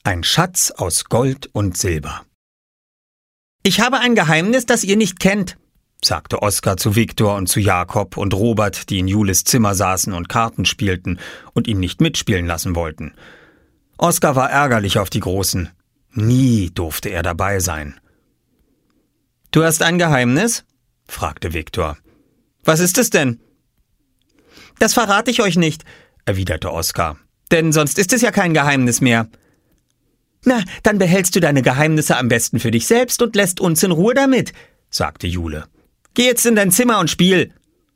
Ein Schatz aus Gold und Silber. »Ich habe ein Geheimnis, das ihr nicht kennt«, sagte Oskar zu Viktor und zu Jakob und Robert, die in Jules Zimmer saßen und Karten spielten und ihn nicht mitspielen lassen wollten. Oskar war ärgerlich auf die Großen. Nie durfte er dabei sein. »Du hast ein Geheimnis?« fragte Viktor. »Was ist es denn?« »Das verrate ich euch nicht«, erwiderte Oskar, »denn sonst ist es ja kein Geheimnis mehr.« »Na, dann behältst du deine Geheimnisse am besten für dich selbst und lässt uns in Ruhe damit«, sagte Jule. »Geh jetzt in dein Zimmer und spiel.«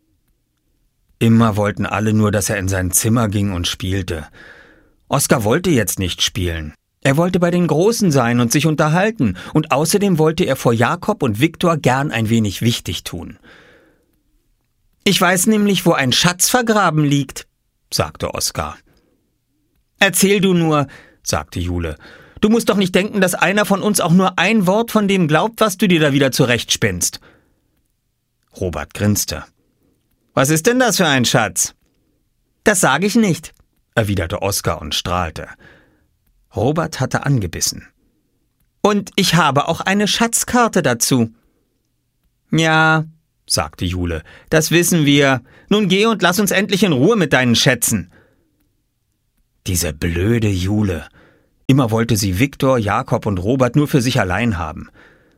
Immer wollten alle nur, dass er in sein Zimmer ging und spielte. Oskar wollte jetzt nicht spielen. Er wollte bei den Großen sein und sich unterhalten, und außerdem wollte er vor Jakob und Viktor gern ein wenig wichtig tun. »Ich weiß nämlich, wo ein Schatz vergraben liegt«, sagte Oskar. »Erzähl du nur«, sagte Jule. »Du musst doch nicht denken, dass einer von uns auch nur ein Wort von dem glaubt, was du dir da wieder zurechtspinnst.« Robert grinste. »Was ist denn das für ein Schatz?« »Das sage ich nicht«, erwiderte Oskar und strahlte. Robert hatte angebissen. »Und ich habe auch eine Schatzkarte dazu.« »Ja«, sagte Jule, »das wissen wir. Nun geh und lass uns endlich in Ruhe mit deinen Schätzen.« Diese blöde Jule. Immer wollte sie Viktor, Jakob und Robert nur für sich allein haben.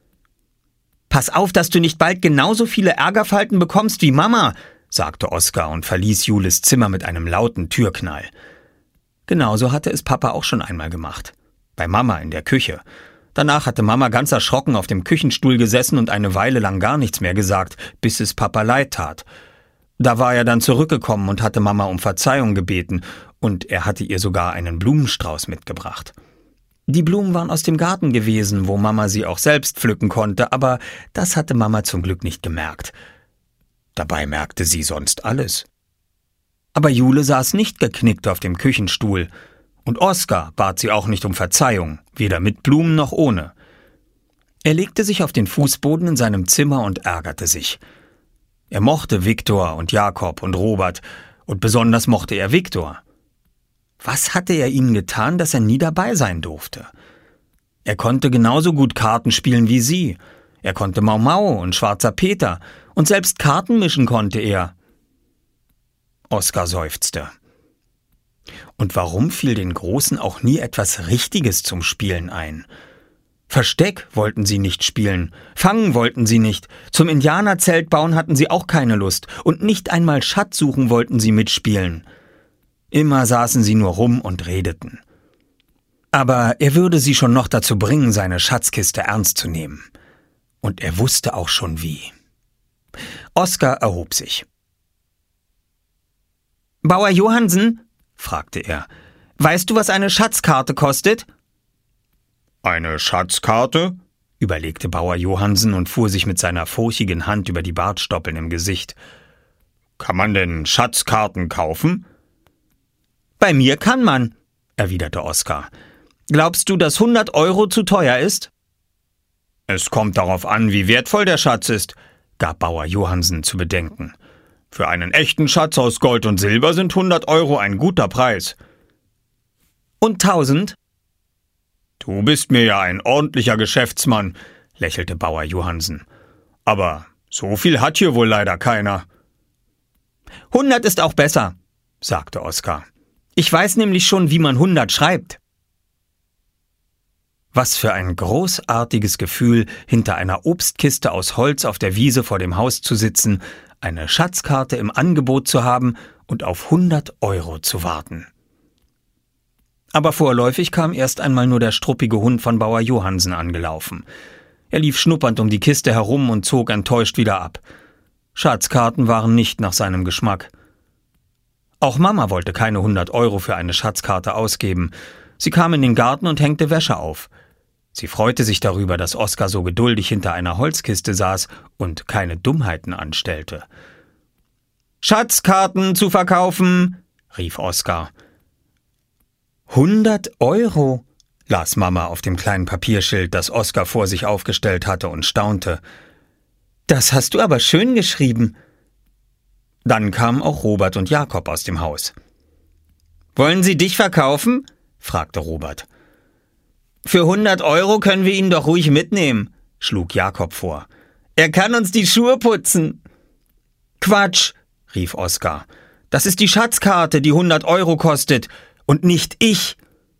»Pass auf, dass du nicht bald genauso viele Ärgerfalten bekommst wie Mama«, sagte Oskar und verließ Jules Zimmer mit einem lauten Türknall. Genauso hatte es Papa auch schon einmal gemacht. Bei Mama in der Küche. Danach hatte Mama ganz erschrocken auf dem Küchenstuhl gesessen und eine Weile lang gar nichts mehr gesagt, bis es Papa leid tat. Da war er dann zurückgekommen und hatte Mama um Verzeihung gebeten, und er hatte ihr sogar einen Blumenstrauß mitgebracht. Die Blumen waren aus dem Garten gewesen, wo Mama sie auch selbst pflücken konnte, aber das hatte Mama zum Glück nicht gemerkt. Dabei merkte sie sonst alles. Aber Jule saß nicht geknickt auf dem Küchenstuhl, und Oskar bat sie auch nicht um Verzeihung, weder mit Blumen noch ohne. Er legte sich auf den Fußboden in seinem Zimmer und ärgerte sich. Er mochte Viktor und Jakob und Robert, und besonders mochte er Viktor. Was hatte er ihnen getan, dass er nie dabei sein durfte? Er konnte genauso gut Karten spielen wie sie. Er konnte Mau Mau und Schwarzer Peter, und selbst Karten mischen konnte er. Oskar seufzte. Und warum fiel den Großen auch nie etwas Richtiges zum Spielen ein? Versteck wollten sie nicht spielen, fangen wollten sie nicht, zum Indianerzelt bauen hatten sie auch keine Lust, und nicht einmal Schatz suchen wollten sie mitspielen. Immer saßen sie nur rum und redeten. Aber er würde sie schon noch dazu bringen, seine Schatzkiste ernst zu nehmen. Und er wusste auch schon wie. Oskar erhob sich. »Bauer Johansen«, fragte er, »weißt du, was eine Schatzkarte kostet?« »Eine Schatzkarte?«, überlegte Bauer Johansen und fuhr sich mit seiner furchigen Hand über die Bartstoppeln im Gesicht. »Kann man denn Schatzkarten kaufen?« »Bei mir kann man«, erwiderte Oskar. »Glaubst du, dass 100 € zu teuer ist?« »Es kommt darauf an, wie wertvoll der Schatz ist«, gab Bauer Johansen zu bedenken. »Für einen echten Schatz aus Gold und Silber sind 100 € ein guter Preis.« »Und 1000? »Du bist mir ja ein ordentlicher Geschäftsmann«, lächelte Bauer Johansen. »Aber so viel hat hier wohl leider keiner.« »100 ist auch besser«, sagte Oskar. »Ich weiß nämlich schon, wie man 100 schreibt.« Was für ein großartiges Gefühl, hinter einer Obstkiste aus Holz auf der Wiese vor dem Haus zu sitzen, eine Schatzkarte im Angebot zu haben und auf 100 € zu warten. Aber vorläufig kam erst einmal nur der struppige Hund von Bauer Johansen angelaufen. Er lief schnuppernd um die Kiste herum und zog enttäuscht wieder ab. Schatzkarten waren nicht nach seinem Geschmack. Auch Mama wollte keine 100 € für eine Schatzkarte ausgeben. Sie kam in den Garten und hängte Wäsche auf. Sie freute sich darüber, dass Oskar so geduldig hinter einer Holzkiste saß und keine Dummheiten anstellte. »Schatzkarten zu verkaufen«, rief Oskar. 100 €, las Mama auf dem kleinen Papierschild, das Oskar vor sich aufgestellt hatte, und staunte. »Das hast du aber schön geschrieben.« Dann kamen auch Robert und Jakob aus dem Haus. »Wollen Sie dich verkaufen?« fragte Robert. Für 100 € können wir ihn doch ruhig mitnehmen, schlug Jakob vor. Er kann uns die Schuhe putzen. Quatsch, rief Oskar. Das ist die Schatzkarte, die 100 € kostet, und nicht ich.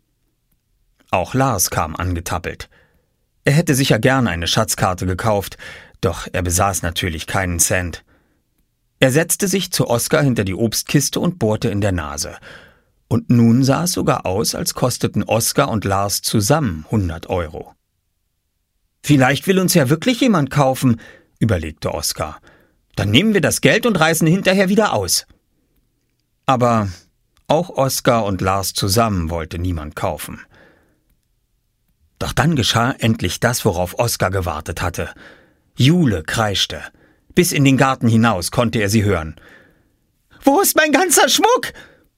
Auch Lars kam angetappelt. Er hätte sicher gern eine Schatzkarte gekauft, doch er besaß natürlich keinen Cent. Er setzte sich zu Oskar hinter die Obstkiste und bohrte in der Nase. Und nun sah es sogar aus, als kosteten Oskar und Lars zusammen 100 €. Vielleicht will uns ja wirklich jemand kaufen, überlegte Oskar. Dann nehmen wir das Geld und reißen hinterher wieder aus. Aber auch Oskar und Lars zusammen wollte niemand kaufen. Doch dann geschah endlich das, worauf Oskar gewartet hatte. Jule kreischte. Bis in den Garten hinaus konnte er sie hören. »Wo ist mein ganzer Schmuck?«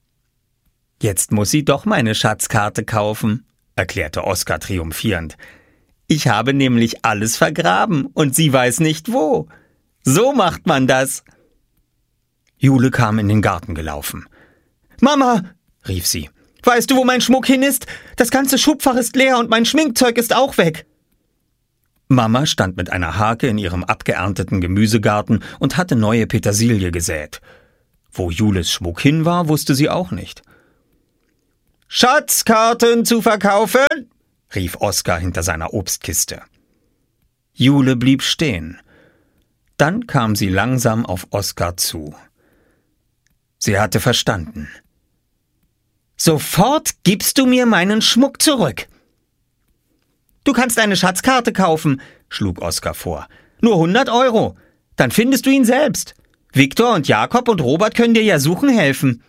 »Jetzt muss sie doch meine Schatzkarte kaufen«, erklärte Oskar triumphierend. »Ich habe nämlich alles vergraben und sie weiß nicht wo. So macht man das.« Jule kam in den Garten gelaufen. »Mama«, rief sie, »weißt du, wo mein Schmuck hin ist? Das ganze Schubfach ist leer und mein Schminkzeug ist auch weg.« Mama stand mit einer Hake in ihrem abgeernteten Gemüsegarten und hatte neue Petersilie gesät. Wo Jules Schmuck hin war, wusste sie auch nicht. »Schatzkarten zu verkaufen?« rief Oskar hinter seiner Obstkiste. Jule blieb stehen. Dann kam sie langsam auf Oskar zu. Sie hatte verstanden. »Sofort gibst du mir meinen Schmuck zurück.« »Du kannst eine Schatzkarte kaufen«, schlug Oskar vor. »Nur 100 €. Dann findest du ihn selbst. Viktor und Jakob und Robert können dir ja suchen helfen.«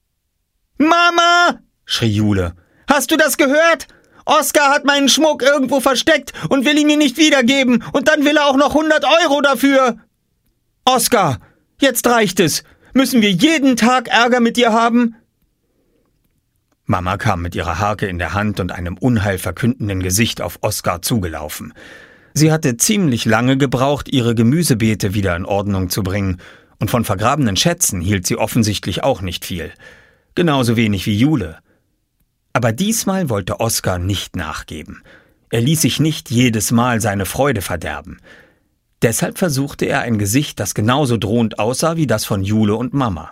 »Mama«, schrie Jule, »hast du das gehört? Oskar hat meinen Schmuck irgendwo versteckt und will ihn mir nicht wiedergeben und dann will er auch noch 100 € dafür.« »Oskar, jetzt reicht es. Müssen wir jeden Tag Ärger mit dir haben?« Mama kam mit ihrer Hake in der Hand und einem unheilverkündenden Gesicht auf Oskar zugelaufen. Sie hatte ziemlich lange gebraucht, ihre Gemüsebeete wieder in Ordnung zu bringen, und von vergrabenen Schätzen hielt sie offensichtlich auch nicht viel. Genauso wenig wie Jule. Aber diesmal wollte Oskar nicht nachgeben. Er ließ sich nicht jedes Mal seine Freude verderben. Deshalb versuchte er ein Gesicht, das genauso drohend aussah wie das von Jule und Mama.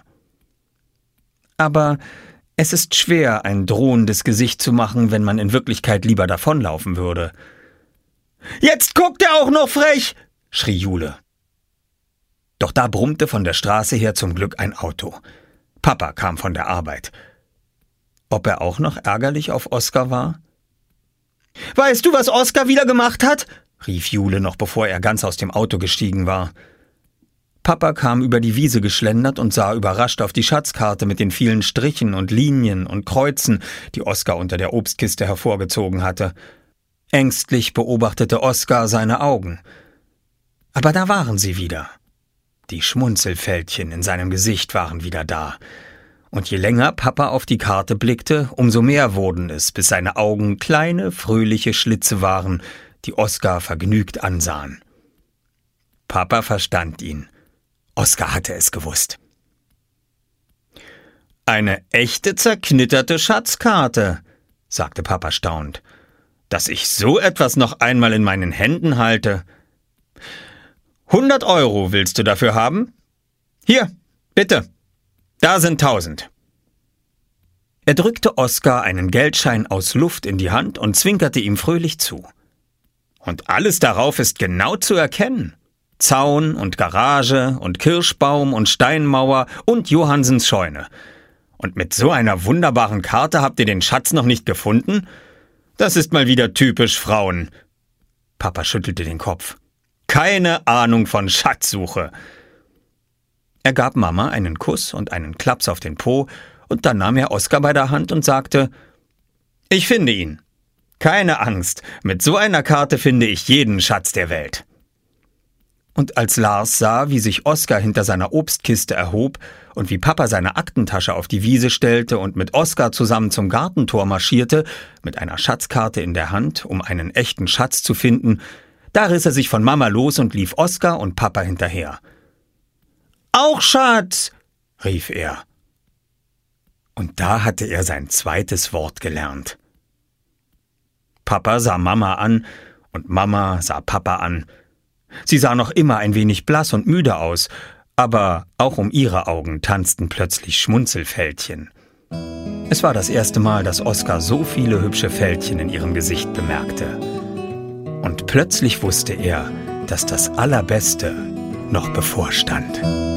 Aber es ist schwer, ein drohendes Gesicht zu machen, wenn man in Wirklichkeit lieber davonlaufen würde. »Jetzt guckt er auch noch frech«, schrie Jule. Doch da brummte von der Straße her zum Glück ein Auto. Papa kam von der Arbeit. Ob er auch noch ärgerlich auf Oskar war? »Weißt du, was Oskar wieder gemacht hat?« rief Jule noch, bevor er ganz aus dem Auto gestiegen war. Papa kam über die Wiese geschlendert und sah überrascht auf die Schatzkarte mit den vielen Strichen und Linien und Kreuzen, die Oskar unter der Obstkiste hervorgezogen hatte. Ängstlich beobachtete Oskar seine Augen. Aber da waren sie wieder. Die Schmunzelfältchen in seinem Gesicht waren wieder da. Und je länger Papa auf die Karte blickte, umso mehr wurden es, bis seine Augen kleine, fröhliche Schlitze waren, die Oskar vergnügt ansahen. Papa verstand ihn. Oskar hatte es gewusst. »Eine echte zerknitterte Schatzkarte«, sagte Papa staunend. »Dass ich so etwas noch einmal in meinen Händen halte. 100 € willst du dafür haben? Hier, bitte. Da sind 1000. Er drückte Oskar einen Geldschein aus Luft in die Hand und zwinkerte ihm fröhlich zu. »Und alles darauf ist genau zu erkennen. Zaun und Garage und Kirschbaum und Steinmauer und Johannsens Scheune. Und mit so einer wunderbaren Karte habt ihr den Schatz noch nicht gefunden? Das ist mal wieder typisch Frauen.« Papa schüttelte den Kopf. »Keine Ahnung von Schatzsuche.« Er gab Mama einen Kuss und einen Klaps auf den Po, und dann nahm er Oskar bei der Hand und sagte, »Ich finde ihn. Keine Angst, mit so einer Karte finde ich jeden Schatz der Welt.« Und als Lars sah, wie sich Oskar hinter seiner Obstkiste erhob und wie Papa seine Aktentasche auf die Wiese stellte und mit Oskar zusammen zum Gartentor marschierte, mit einer Schatzkarte in der Hand, um einen echten Schatz zu finden, da riss er sich von Mama los und lief Oskar und Papa hinterher. »Auch Schatz«, rief er. Und da hatte er sein zweites Wort gelernt. Papa sah Mama an und Mama sah Papa an. Sie sah noch immer ein wenig blass und müde aus, aber auch um ihre Augen tanzten plötzlich Schmunzelfältchen. Es war das erste Mal, dass Oskar so viele hübsche Fältchen in ihrem Gesicht bemerkte. Und plötzlich wusste er, dass das Allerbeste noch bevorstand.